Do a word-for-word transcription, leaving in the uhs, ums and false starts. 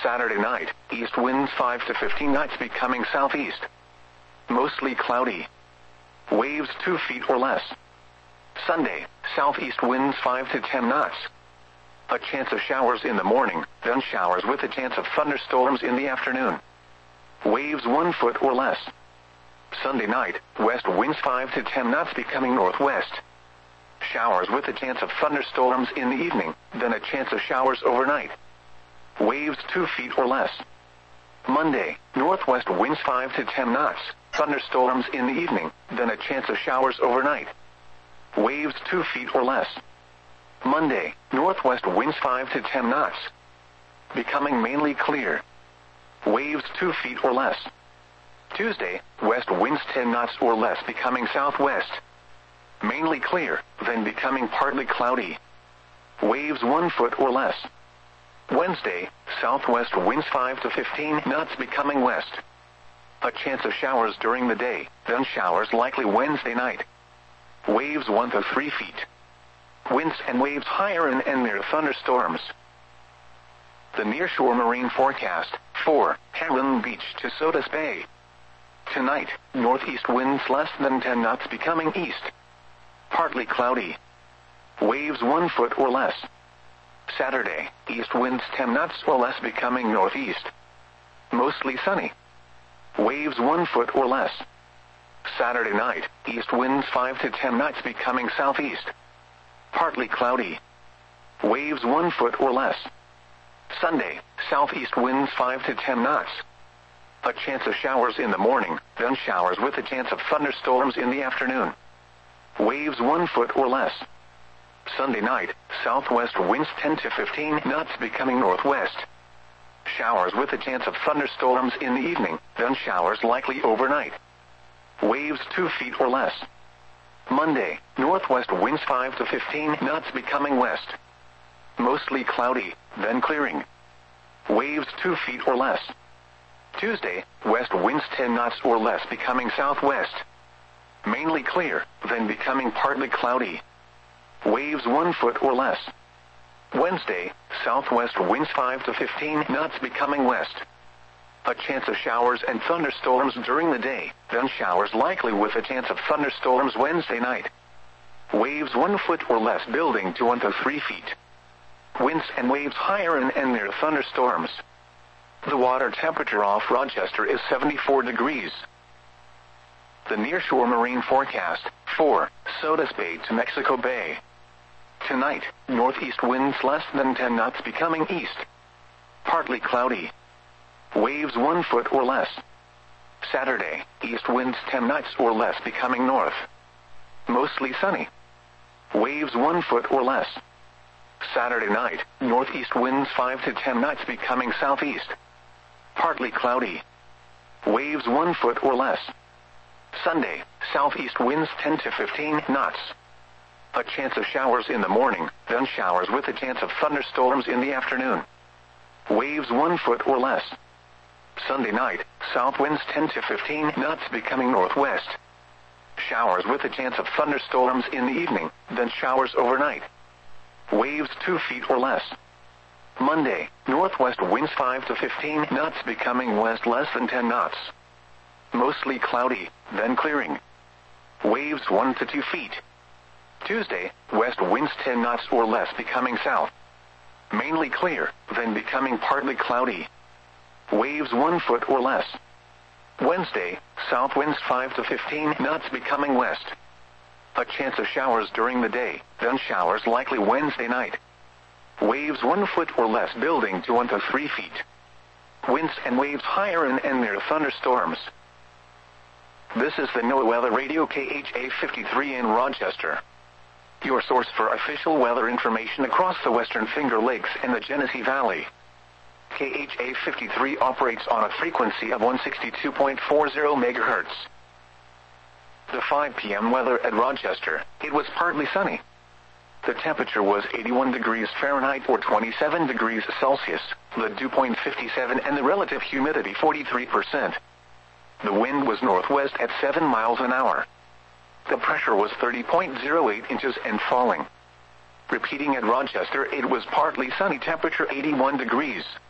Saturday night, east winds five to fifteen knots becoming southeast. Mostly cloudy. Waves two feet or less. Sunday, southeast winds five to ten knots. A chance of showers in the morning, then showers with a chance of thunderstorms in the afternoon. Waves one foot or less. Sunday night, west winds five to ten knots becoming northwest. Showers with a chance of thunderstorms in the evening, then a chance of showers overnight. Waves two feet or less. Monday, northwest winds five to ten knots, thunderstorms in the evening, then a chance of showers overnight. Waves two feet or less. Monday, northwest winds five to ten knots. Becoming mainly clear. Waves two feet or less. Tuesday, west winds ten knots or less becoming southwest. Mainly clear, then becoming partly cloudy. Waves one foot or less. Wednesday, southwest winds five to fifteen knots becoming west. A chance of showers during the day, then showers likely Wednesday night. Waves one to three feet. Winds and waves higher and, and near thunderstorms. The nearshore marine forecast, for Heron Beach to Sodus Bay. Tonight, northeast winds less than ten knots becoming east. Partly cloudy. Waves one foot or less. Saturday, east winds ten knots or less becoming northeast. Mostly sunny. Waves one foot or less. Saturday night, east winds five to ten knots becoming southeast. Partly cloudy. Waves one foot or less. Sunday, southeast winds five to ten knots. A chance of showers in the morning, then showers with a chance of thunderstorms in the afternoon. Waves one foot or less. Sunday night, southwest winds ten to fifteen knots becoming northwest. Showers with a chance of thunderstorms in the evening, then showers likely overnight. Waves two feet or less. Monday, northwest winds five to fifteen knots becoming west. Mostly cloudy, then clearing. Waves two feet or less. Tuesday, west winds ten knots or less becoming southwest. Mainly clear, then becoming partly cloudy. Waves one foot or less. Wednesday, southwest winds five to fifteen knots becoming west. A chance of showers and thunderstorms during the day, then showers likely with a chance of thunderstorms Wednesday night. Waves one foot or less building to one to three feet. Winds and waves higher and, and near thunderstorms. The water temperature off Rochester is seventy-four degrees. The nearshore marine forecast, for Sodus Bay to Mexico Bay. Tonight, northeast winds less than ten knots becoming east. Partly cloudy. Waves one foot or less. Saturday, east winds ten knots or less becoming north. Mostly sunny. Waves one foot or less. Saturday night, northeast winds five to ten knots becoming southeast. Partly cloudy. Waves one foot or less. Sunday, southeast winds ten to fifteen knots. A chance of showers in the morning, then showers with a chance of thunderstorms in the afternoon. Waves one foot or less. Sunday night, south winds ten to fifteen knots becoming northwest. Showers with a chance of thunderstorms in the evening, then showers overnight. Waves two feet or less. Monday, northwest winds five to fifteen knots becoming west less than ten knots. Mostly cloudy, then clearing. Waves one to two feet. Tuesday, west winds ten knots or less becoming south. Mainly clear, then becoming partly cloudy. Waves one foot or less. Wednesday, south winds five to fifteen knots becoming west. A chance of showers during the day, then showers likely Wednesday night. Waves one foot or less building to one to three feet. Winds and waves higher and, and near thunderstorms. This is the NOAA Weather Radio K H A fifty-three in Rochester. Your source for official weather information across the Western Finger Lakes and the Genesee Valley. K H A fifty-three operates on a frequency of one sixty-two point four zero megahertz. The five p m weather at Rochester, it was partly sunny. The temperature was eighty-one degrees Fahrenheit or twenty-seven degrees Celsius, the dew point fifty-seven and the relative humidity forty-three percent. The wind was northwest at seven miles an hour. The pressure was thirty point zero eight inches and falling. Repeating at Rochester, it was partly sunny, temperature eighty-one degrees.